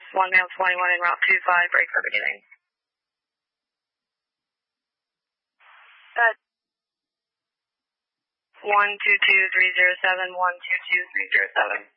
1 male 21 en route 25, break for beginning. 122307, 122-307.